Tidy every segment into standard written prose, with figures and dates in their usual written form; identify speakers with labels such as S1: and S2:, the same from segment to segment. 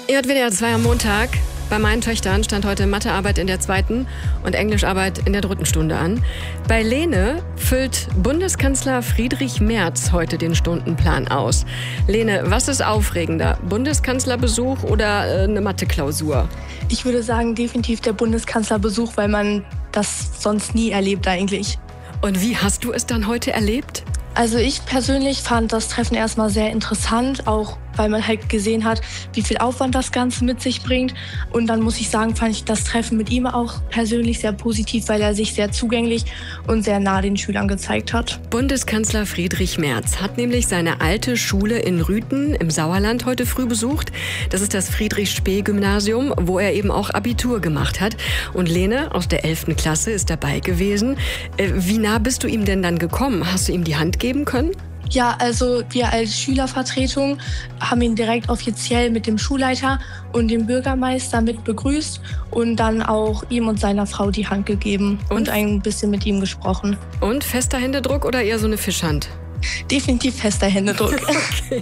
S1: Ihr hört WDR 2 am Montag. Bei meinen Töchtern stand heute Mathearbeit in der 2. und Englischarbeit in der 3. Stunde an. Bei Lene füllt Bundeskanzler Friedrich Merz heute den Stundenplan aus. Lene, was ist aufregender? Bundeskanzlerbesuch oder eine Mathe-Klausur?
S2: Ich würde sagen, definitiv der Bundeskanzlerbesuch, weil man das sonst nie erlebt eigentlich.
S1: Und wie hast du es dann heute erlebt?
S2: Also ich persönlich fand das Treffen erstmal sehr interessant, auch weil man halt gesehen hat, wie viel Aufwand das Ganze mit sich bringt. Und dann muss ich sagen, fand ich das Treffen mit ihm auch persönlich sehr positiv, weil er sich sehr zugänglich und sehr nah den Schülern gezeigt hat.
S1: Bundeskanzler Friedrich Merz hat nämlich seine alte Schule in Rüthen im Sauerland heute früh besucht. Das ist das Friedrich-Spee-Gymnasium, wo er eben auch Abitur gemacht hat. Und Lene aus der 11. Klasse ist dabei gewesen. Wie nah bist du ihm denn dann gekommen? Hast du ihm die Hand geben können?
S2: Ja, also wir als Schülervertretung haben ihn direkt offiziell mit dem Schulleiter und dem Bürgermeister mit begrüßt und dann auch ihm und seiner Frau die Hand gegeben und ein bisschen mit ihm gesprochen.
S1: Und fester Händedruck oder eher so eine Fischhand?
S2: Definitiv fester Händedruck.
S1: Okay.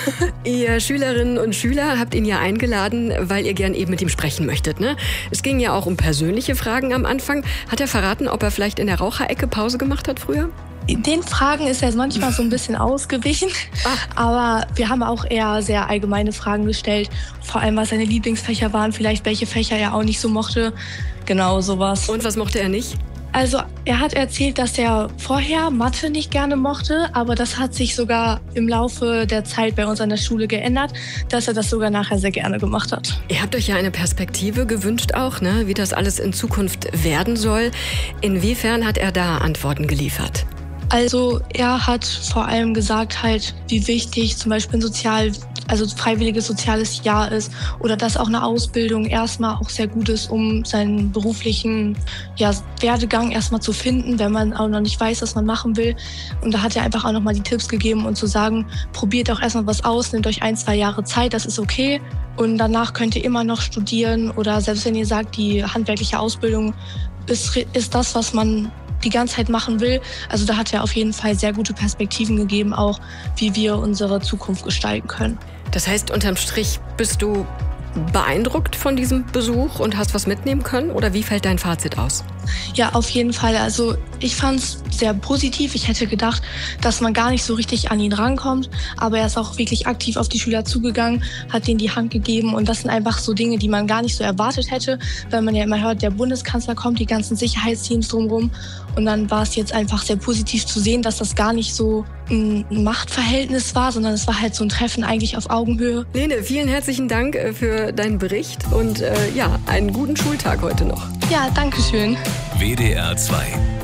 S1: Ihr Schülerinnen und Schüler habt ihn ja eingeladen, weil ihr gern eben mit ihm sprechen möchtet, ne? Es ging ja auch um persönliche Fragen am Anfang. Hat er verraten, ob er vielleicht in der Raucherecke Pause gemacht hat früher?
S2: In den Fragen ist er manchmal so ein bisschen ausgewichen, aber wir haben auch eher sehr allgemeine Fragen gestellt. Vor allem, was seine Lieblingsfächer waren, vielleicht welche Fächer er auch nicht so mochte. Genau, sowas.
S1: Und was mochte er nicht?
S2: Also er hat erzählt, dass er vorher Mathe nicht gerne mochte, aber das hat sich sogar im Laufe der Zeit bei uns an der Schule geändert, dass er das sogar nachher sehr gerne gemacht hat.
S1: Ihr habt euch ja eine Perspektive gewünscht auch, ne? Wie das alles in Zukunft werden soll. Inwiefern hat er da Antworten geliefert?
S2: Also er hat vor allem gesagt halt, wie wichtig zum Beispiel ein freiwilliges soziales Jahr ist oder dass auch eine Ausbildung erstmal auch sehr gut ist, um seinen beruflichen Werdegang erstmal zu finden, wenn man auch noch nicht weiß, was man machen will. Und da hat er einfach auch nochmal die Tipps gegeben und zu sagen, probiert auch erstmal was aus, nehmt euch 1-2 Jahre Zeit, das ist okay. Und danach könnt ihr immer noch studieren oder selbst wenn ihr sagt, die handwerkliche Ausbildung ist das, was man die ganze Zeit machen will. Also da hat er auf jeden Fall sehr gute Perspektiven gegeben, auch wie wir unsere Zukunft gestalten können.
S1: Das heißt, unterm Strich bist du beeindruckt von diesem Besuch und hast was mitnehmen können? Oder wie fällt dein Fazit aus?
S2: Ja, auf jeden Fall. Also ich fand es sehr positiv. Ich hätte gedacht, dass man gar nicht so richtig an ihn rankommt. Aber er ist auch wirklich aktiv auf die Schüler zugegangen, hat denen die Hand gegeben. Und das sind einfach so Dinge, die man gar nicht so erwartet hätte, weil man ja immer hört, der Bundeskanzler kommt, die ganzen Sicherheitsteams drumherum. Und dann war es jetzt einfach sehr positiv zu sehen, dass das gar nicht so ein Machtverhältnis war, sondern es war halt so ein Treffen eigentlich auf Augenhöhe.
S1: Lene, vielen herzlichen Dank für deinen Bericht und einen guten Schultag heute noch.
S2: Ja, danke schön.
S3: WDR 2